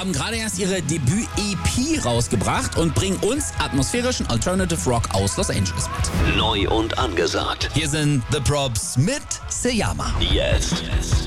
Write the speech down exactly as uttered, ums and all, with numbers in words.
haben gerade erst ihre Debüt-E P rausgebracht und bringen uns atmosphärischen Alternative Rock aus Los Angeles mit. Neu und angesagt. Hier sind The Probs mit Seyama. Jetzt.